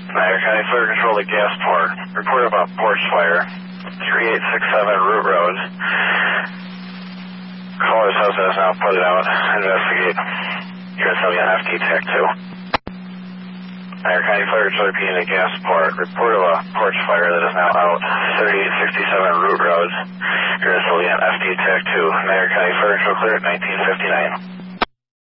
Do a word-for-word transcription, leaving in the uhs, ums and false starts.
Niagara County Fire Control to Gasport. Report about porch fire. thirty-eight sixty-seven Root Road. Caller's husband has now put it out. Investigate. You're going to tell me an F T Tech two. Niagara County Fire Control repeating to Gasport. Report of a porch fire that is now out. thirty-eight sixty-seven Root Road. You're going to tell me an F T Tech two. Niagara County Fire Control clear at nineteen fifty-nine.